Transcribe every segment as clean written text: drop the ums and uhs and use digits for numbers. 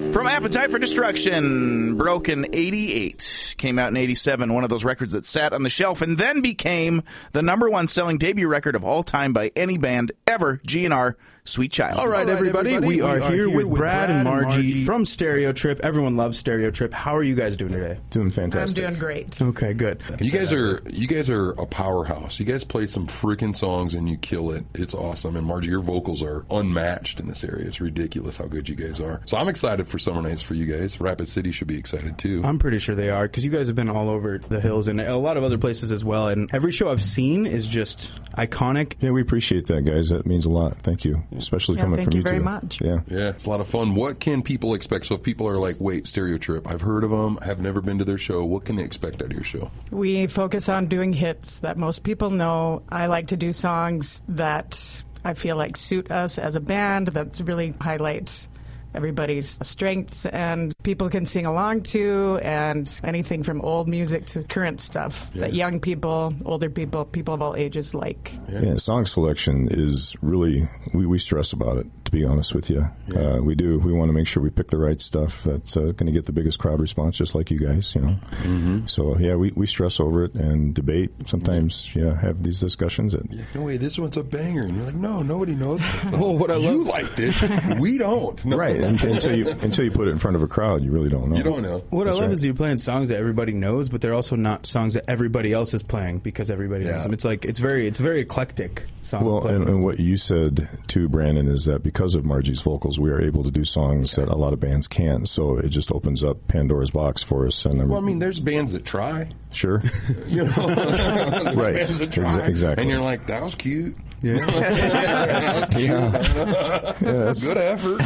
From Appetite for Destruction, Broken 88, came out in 87, one of those records that sat on the shelf and then became the number one selling debut record of all time by any band ever, GNR, Sweet Child. All right, everybody. We are here with Brad and Margie from Stereo Trip. Everyone loves Stereo Trip. How are you guys doing today? Doing fantastic. I'm doing great. Okay, good. You guys are a powerhouse. You guys play some freaking songs and you kill it. It's awesome. And Margie, your vocals are unmatched in this area. It's ridiculous how good you guys are. So I'm excited for Summer Nights for you guys. Rapid City should be excited too. I'm pretty sure they are, because you guys have been all over the hills and a lot of other places as well. And every show I've seen is just iconic. Yeah, we appreciate that, guys. That means a lot. Thank you, especially coming from you two. Thank you very much. Yeah, it's a lot of fun. What can people expect? So if people are like, wait, Stereo Trip, I've heard of them, I have never been to their show, what can they expect out of your show? We focus on doing hits that most people know. I like to do songs that I feel like suit us as a band, that really highlight everybody's strengths and people can sing along to, and anything from old music to current stuff that young people, older people, people of all ages like. Yeah, song selection is really, we stress about it, to be honest with you. We do. We want to make sure we pick the right stuff that's going to get the biggest crowd response, just like you guys, you know. Mm-hmm. So, yeah, we stress over it and debate. Sometimes, have these discussions. No way, this one's a banger. And you're like, no, nobody knows that song. Well, what I love, you liked it. We don't. No. Right. Until you put it in front of a crowd, you really don't know. You don't know. What I love is you're playing songs that everybody knows, but they're also not songs that everybody else is playing because everybody knows them. It's like it's very eclectic song. Well, and what you said too, Brandon, is that because of Margie's vocals, we are able to do songs that a lot of bands can't. So it just opens up Pandora's box for us. And there's bands that try. Sure. You know, right. Bands that try. Exactly. And you're like, that was cute. Yeah. That was cute. Good effort.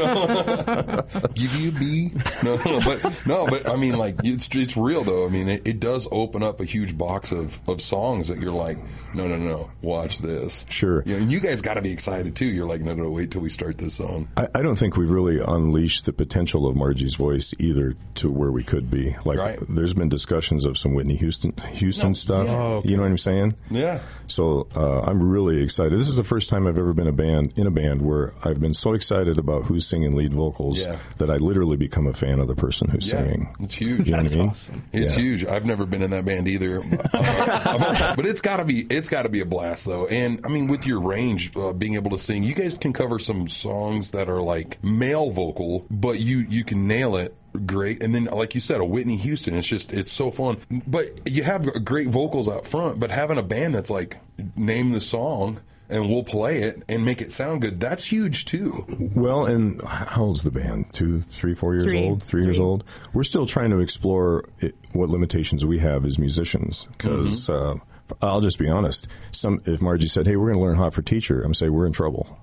Give you a B. But I mean, like, it's real though. I mean, it does open up a huge box of songs that you're like, no, watch this. Sure. And you guys got to be excited too. You're like, no, wait till we start this song. I don't think we've really unleashed the potential of Margie's voice either to where we could be. Like, there's been discussions of some Whitney Houston stuff. Oh, okay. You know what I'm saying? Yeah. So I'm really excited. This is the first time I've ever been in a band where I've been so excited about who's singing lead vocals that I literally become a fan of the person who's singing. It's huge. You know what I mean? Awesome. It's huge. I've never been in that band either, but it's got to be a blast though. And I mean, with your range, being able to sing, you guys can cover some songs that are like male vocal, but you can nail it. Great. And then, like you said, a Whitney Houston, it's so fun. But you have great vocals out front, but having a band that's like, name the song and we'll play it and make it sound good, that's huge too. Well, and how old's the band? 2, 3, 4 years old? 3 years old? We're still trying to explore what limitations we have as musicians, because I'll just be honest. If Margie said, hey, we're going to learn Hot for Teacher, I'm saying we're in trouble.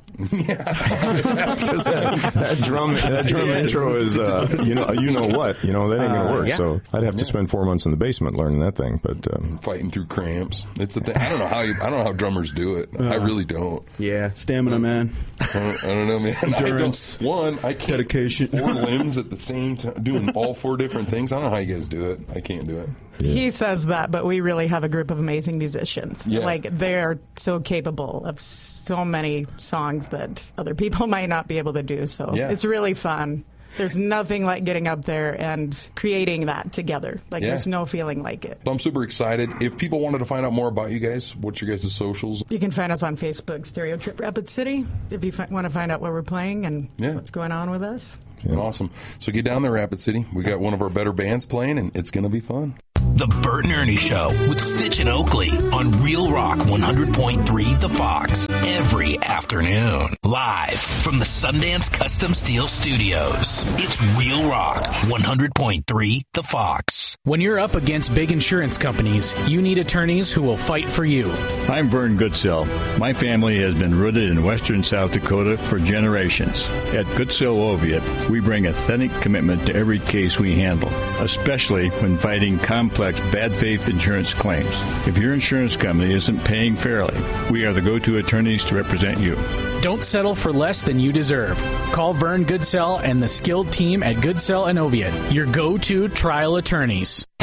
Because that drum intro is you know what, that ain't gonna work. So I'd have to spend 4 months in the basement learning that thing. But fighting through cramps, it's the thing. I don't know how drummers do it. I really don't. Yeah, stamina, man. I don't know, man. Endurance. I can't. Dedication. 4 limbs at the same time, doing all 4 different things. I don't know how you guys do it. I can't do it. Yeah. He says that, but we really have a group of amazing musicians. Yeah. Like, they're so capable of so many songs that other people might not be able to do. So it's really fun. There's nothing like getting up there and creating that together. Like, there's no feeling like it. So I'm super excited. If people wanted to find out more about you guys, what's your guys' socials? You can find us on Facebook, Stereo Trip Rapid City, if you want to find out where we're playing and what's going on with us. Yeah. Awesome. So get down there, Rapid City. We got one of our better bands playing, and it's going to be fun. The Bert and Ernie Show with Stitch and Oakley on Real Rock 100.3 The Fox every afternoon. Live from the Sundance Custom Steel Studios. It's Real Rock 100.3 The Fox. When you're up against big insurance companies, you need attorneys who will fight for you. I'm Vern Goodsell. My family has been rooted in western South Dakota for generations. At Goodsell Oviatt, we bring authentic commitment to every case we handle, especially when fighting complex bad faith insurance claims. If your insurance company isn't paying fairly, we are the go-to attorneys to represent you. Don't settle for less than you deserve. Call Vern Goodsell and the skilled team at Goodsell and Oviatt, your go-to trial attorneys. Hey,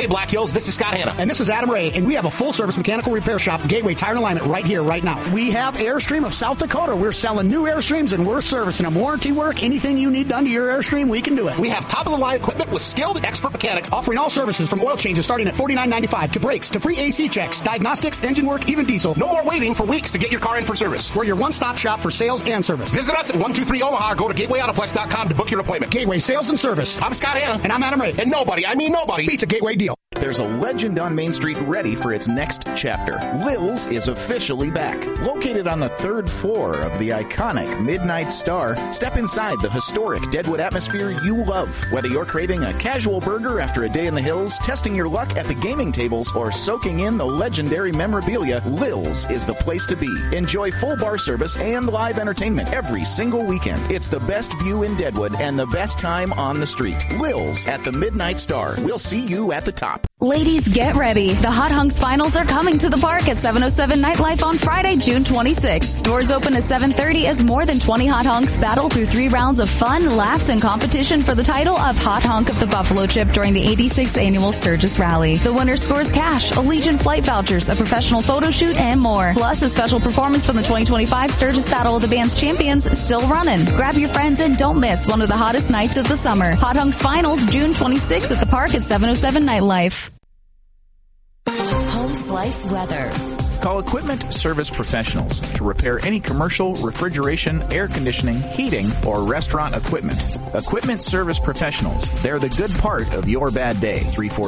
Hey, Black Hills, this is Scott Hanna. And this is Adam Ray, and we have a full-service mechanical repair shop, Gateway Tire and Alignment, right here, right now. We have Airstream of South Dakota. We're selling new Airstreams, and we're servicing them. Warranty work, anything you need done to your Airstream, we can do it. We have top-of-the-line equipment with skilled expert mechanics. Offering all services from oil changes starting at $49.95 to brakes, to free AC checks, diagnostics, engine work, even diesel. No more waiting for weeks to get your car in for service. We're your one-stop shop for sales and service. Visit us at 123 Omaha or go to GatewayAutoplex.com to book your appointment. Gateway Sales and Service. I'm Scott Hanna. And I'm Adam Ray. And nobody, I mean nobody, beats a Gateway deal. There's a legend on Main Street ready for its next chapter. Lil's is officially back. Located on the 3rd floor of the iconic Midnight Star, step inside the historic Deadwood atmosphere you love. Whether you're craving a casual burger after a day in the hills, testing your luck at the gaming tables, or soaking in the legendary memorabilia, Lil's is the place to be. Enjoy full bar service and live entertainment every single weekend. It's the best view in Deadwood and the best time on the street. Lil's at the Midnight Star. We'll see you at the top. Ladies, get ready. The Hot Hunks Finals are coming to the park at 707 Nightlife on Friday, June 26th. Doors open at 7:30 as more than 20 Hot Hunks battle through 3 rounds of fun, laughs, and competition for the title of Hot Hunk of the Buffalo Chip during the 86th Annual Sturgis Rally. The winner scores cash, Allegiant flight vouchers, a professional photo shoot, and more. Plus, a special performance from the 2025 Sturgis Battle of the Bands Champions still running. Grab your friends and don't miss one of the hottest nights of the summer. Hot Hunks Finals, June 26th at the park at 707 Nightlife. Home Slice Weather. Call Equipment Service Professionals to repair any commercial, refrigeration, air conditioning, heating, or restaurant equipment. Equipment Service Professionals. They're the good part of your bad day.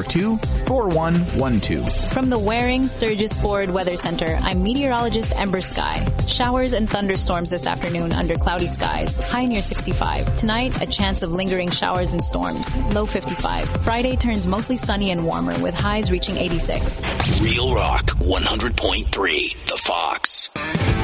342-4112. From the Waring Sturgis Ford Weather Center, I'm meteorologist Ember Sky. Showers and thunderstorms this afternoon under cloudy skies. High near 65. Tonight, a chance of lingering showers and storms. Low 55. Friday turns mostly sunny and warmer with highs reaching 86. Real Rock 100.3 The Fox.